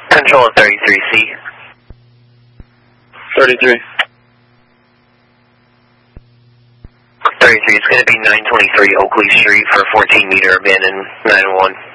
Control at 33C. 33. 33, it's going to be 923 Oakley Street for 14 meter abandoned 901.